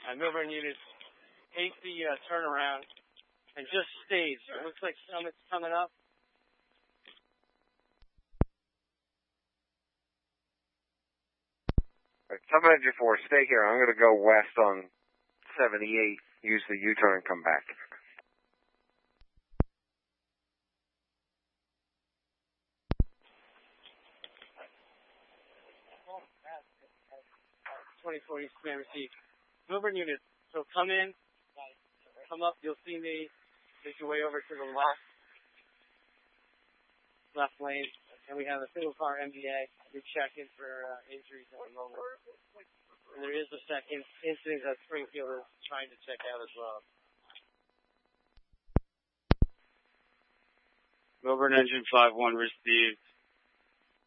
Milburn unit, take the turnaround and just stage. It looks like Summit's coming up. Summit Engine 4, stay here. I'm going to go west on 78, use the U-turn and come back. East command receive. Milburn unit, so come in, come up, you'll see me, make your way over to the left lane, and we have a single car MDA. We check in for injuries at the moment. And there is a second incident that Springfield is trying to check out as well. Milburn engine 5-1 received.